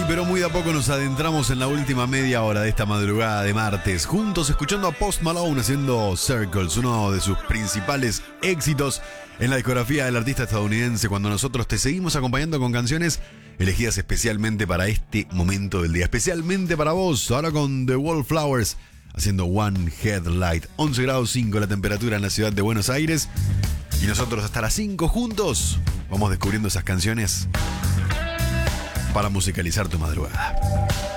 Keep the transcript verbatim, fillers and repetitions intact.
pero muy de a poco nos adentramos en la última media hora de esta madrugada de martes, juntos escuchando a Post Malone haciendo Circles, uno de sus principales éxitos en la discografía del artista estadounidense, cuando nosotros te seguimos acompañando con canciones elegidas especialmente para este momento del día, especialmente para vos, ahora con The Wallflowers haciendo One Headlight. Once grados cinco la temperatura en la ciudad de Buenos Aires, y nosotros hasta las cinco juntos vamos descubriendo esas canciones para musicalizar tu madrugada.